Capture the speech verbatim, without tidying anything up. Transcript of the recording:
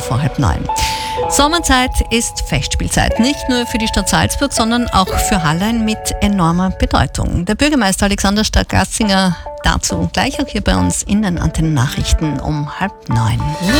vor halb neun. Sommerzeit ist Festspielzeit, nicht nur für die Stadt Salzburg, sondern auch für Hallein mit enormer Bedeutung. Der Bürgermeister Alexander Stark-Gassinger dazu gleich auch hier bei uns in den Antennen Nachrichten um halb neun.